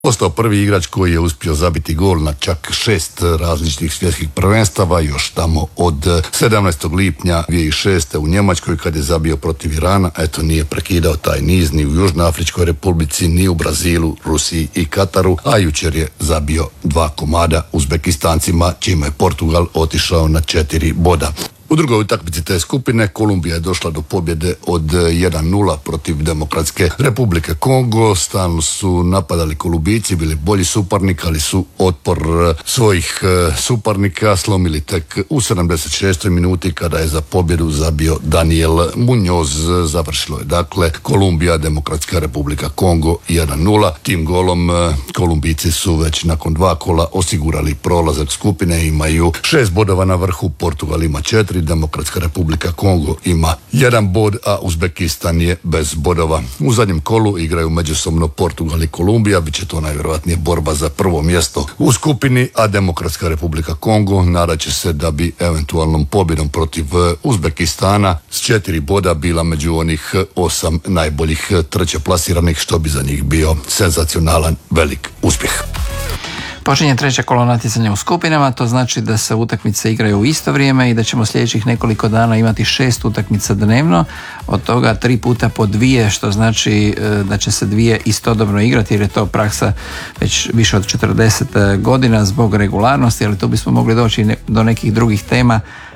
Postao prvi igrač koji je uspio zabiti gol na čak 6 različitih svjetskih prvenstava još tamo od 17. lipnja 2006. u Njemačkoj kad je zabio protiv Irana. Eto, nije prekidao taj niz ni u Južnoafričkoj Republici, ni u Brazilu, Rusiji i Kataru, a jučer je zabio 2 komada Uzbekistancima, čime je Portugal otišao na 4 boda. U drugoj utakmici te skupine Kolumbija je došla do pobjede od 1-0 protiv Demokratske Republike Kongo. Stalno su napadali Kolumbijci, bili bolji suparnik, ali su otpor svojih suparnika slomili tek u 76. minuti kada je za pobjedu zabio Daniel Muñoz. Završilo je dakle Kolumbija, Demokratska Republika Kongo 1-0. Tim golom Kolumbijci su već nakon 2 kola osigurali prolazak skupine, imaju 6 bodova na vrhu, Portugal ima 4, Demokratska Republika Kongo ima 1 bod, a Uzbekistan je bez bodova. U zadnjem kolu igraju međusobno Portugal i Kolumbija, bit će to najvjerojatnije borba za prvo mjesto u skupini, a Demokratska Republika Kongo nadaće se da bi eventualnom pobjedom protiv Uzbekistana s 4 boda bila među onih 8 najboljih trećeplasiranih, što bi za njih bio senzacionalan velik uspjeh. Počinje 3. kolo natjecanja u skupinama, to znači da se utakmice igraju u isto vrijeme i da ćemo sljedećih nekoliko dana imati 6 utakmica dnevno, od toga 3 puta po 2, što znači da će se 2 istodobno igrati jer je to praksa već više od 40 godina zbog regularnosti, ali tu bismo mogli doći do nekih drugih tema.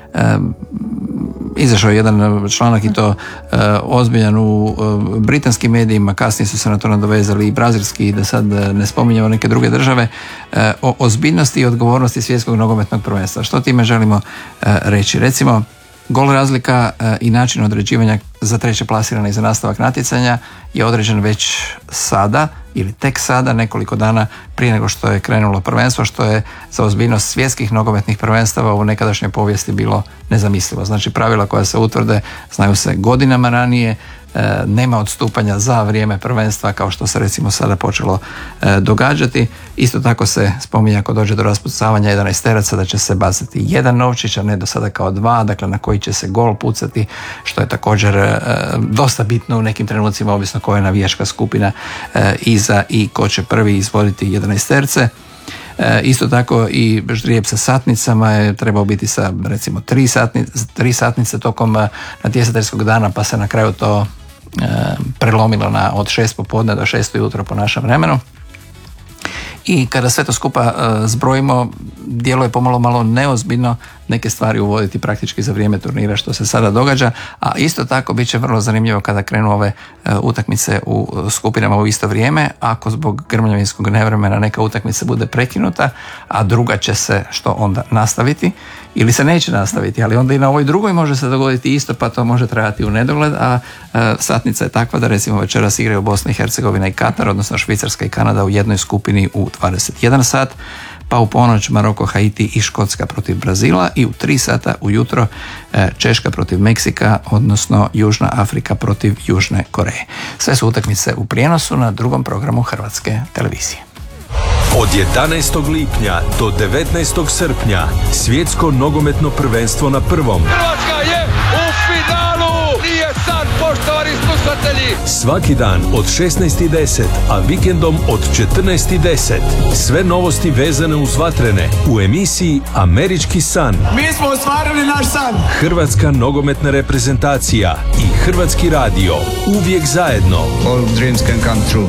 Izašao je jedan članak i to ozbiljan u britanskim medijima, kasnije su se na to nadovezali i brazilski, da sad ne spominjemo neke druge države, o ozbiljnosti i odgovornosti svjetskog nogometnog prvenstva. Što time želimo reći? Recimo, gol razlika i način određivanja za treće plasirane i za nastavak natjecanja je određen već sada ili tek sada, nekoliko dana prije nego što je krenulo prvenstvo, što je za ozbiljnost svjetskih nogometnih prvenstava u nekadašnjoj povijesti bilo nezamislivo. Znači, pravila koja se utvrde znaju se godinama ranije, nema odstupanja za vrijeme prvenstva kao što se recimo sada počelo događati. Isto tako se spominje ako dođe do raspucavanja 11-teraca da će se baciti 1 novčić, a ne do sada kao 2, dakle na koji će se gol pucati, što je također dosta bitno u nekim trenucima, ovisno koja je navijačka skupina iza i ko će prvi izvoditi 11-terce. Isto tako i ždrijeb sa satnicama je trebao biti sa recimo 3 satnice tokom natjecateljskog dana, pa se na kraju to prelomilo od 6 popodne do 6 ujutro po našem vremenu. I kada sve to skupa zbrojimo, djeluje pomalo malo neozbiljno neke stvari uvoditi praktički za vrijeme turnira što se sada događa, a isto tako bit će vrlo zanimljivo kada krenu ove utakmice u skupinama u isto vrijeme, ako zbog grmljavinskog nevremena neka utakmica bude prekinuta, a druga će se što onda nastaviti ili se neće nastaviti, ali onda i na ovoj drugoj može se dogoditi isto, pa to može trajati u nedogled, a satnica je takva da recimo večeras igraju Bosna i Hercegovina i Katar, odnosno Švicarska i Kanada u jednoj skupini u 21 sat, pa u ponoć Maroko, Haiti i Škotska protiv Brazila i u 3 sata ujutro Češka protiv Meksika, odnosno Južna Afrika protiv Južne Koreje. Sve su utakmice u prijenosu na drugom programu Hrvatske televizije. Od 11. lipnja do 19. srpnja svjetsko nogometno prvenstvo na prvom. Hrvatska je u finalu! Nije sad, poštovani slušatelji! Svaki dan od 16:10, a vikendom od 14:10. Sve novosti vezane uz vatrene u emisiji Američki san. Mi smo ostvarili naš san! Hrvatska nogometna reprezentacija i Hrvatski radio. Uvijek zajedno. All dreams can come true.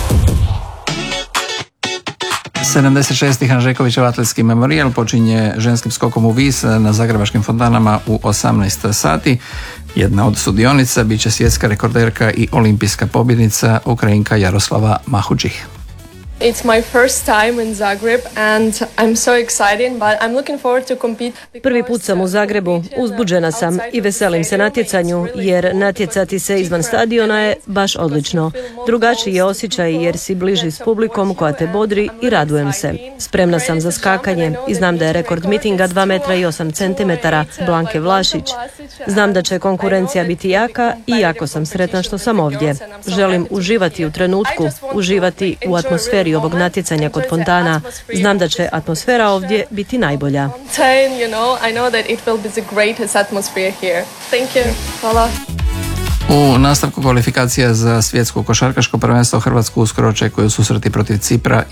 76. Hanžekovićev atletski memorijal počinje ženskim skokom u vis na zagrebačkim fontanama u 18 sati. Jedna od sudionica bit će svjetska rekorderka i olimpijska pobjednica Ukrajinka Jaroslava Mahudžih. It's my first time in Zagreb and I'm so excited, but I'm looking forward to compete. Prvi put sam u Zagrebu, uzbuđena sam i veselim se natjecanju jer natjecati se izvan stadiona je baš odlično. Drugačiji je osjećaj jer si bliži s publikom koja te bodri i radujem se. Spremna sam za skakanje i znam da je rekord mitinga 2 metra i 8 centimetara Blanke Vlašić. Znam da će konkurencija biti jaka i jako sam sretna što sam ovdje. Želim uživati u trenutku, uživati u atmosferi ovog natjecanja kod fontana. Znam da će atmosfera ovdje biti najbolja. I know that it will be the greatest atmosphere here. Thank you. Hvala. U nastavku kvalifikacija za svjetsko košarkaško prvenstvo Hrvatsku uskoro očekuju susreti protiv Cipra